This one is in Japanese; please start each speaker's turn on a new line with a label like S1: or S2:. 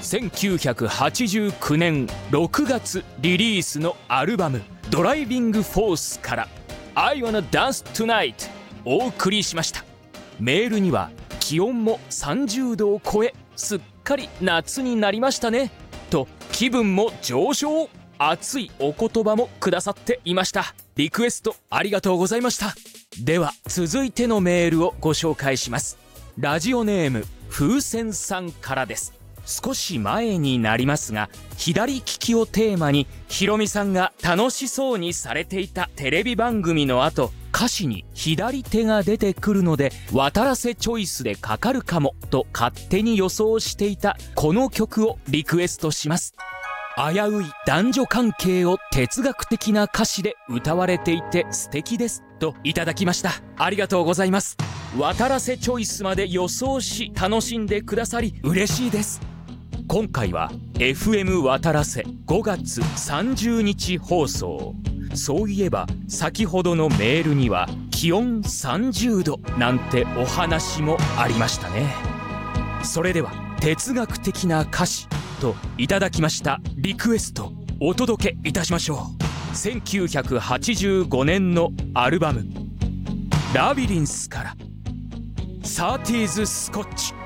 S1: 1989年6月リリースのアルバム「ドライビング・フォース」から「I Wanna Dance Tonight」お送りしました。メールには気温も30度を超えすっかり夏になりましたねと気分も上昇、熱いお言葉もくださっていました。リクエストありがとうございました。では続いてのメールをご紹介します。ラジオネーム風船さんからです。少し前になりますが、左利きをテーマにひろみさんが楽しそうにされていたテレビ番組の後、歌詞に左手が出てくるので渡らせチョイスでかかるかもと勝手に予想していたこの曲をリクエストします。危うい男女関係を哲学的な歌詞で歌われていて素敵ですといただきました。ありがとうございます。渡らせチョイスまで予想し楽しんでくださり嬉しいです。今回は FM 渡らせ5月30日放送。そういえば先ほどのメールには気温30度なんてお話もありましたね。それでは哲学的な歌詞といただきましたリクエストお届けいたしましょう。1985年のアルバム「ラビリンス」から「サーティーズ・スコッチ」。